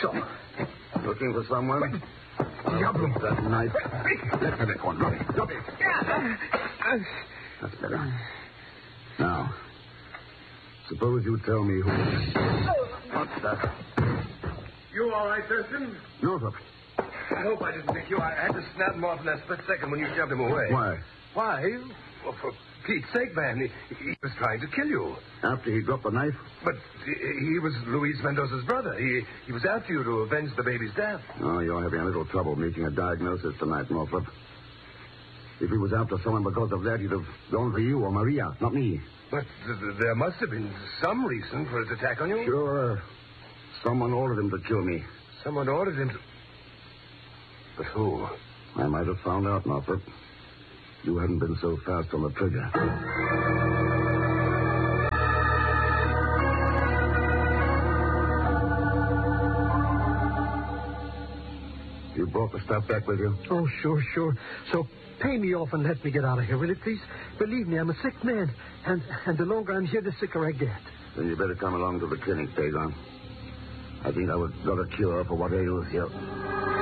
so. Looking for someone? Diablo. That knife. Let's have it one. Drop it. That's better. Now, suppose you tell me who... What's that? You all right, Thurston? Norfolk. I hope I didn't nick you. I had to snap him off in that split second when you shoved him away. Why? Why? Well, for Pete's sake, man. He was trying to kill you. After he dropped the knife? But he was Luis Mendoza's brother. He was after you to avenge the baby's death. Oh, you're having a little trouble making a diagnosis tonight, Norfolk. If he was after someone because of that, he'd have gone for you or Maria, not me. But there must have been some reason for his attack on you. Sure. Someone ordered him to kill me. Someone ordered him to... But who? I might have found out, Norfolk. You hadn't been so fast on the trigger. You brought the stuff back with you? Oh, sure. So pay me off and let me get out of here, will you, please? Believe me, I'm a sick man. And the longer I'm here, the sicker I get. Then you better come along to the clinic, Dagon. I think I would got a cure for what ails you.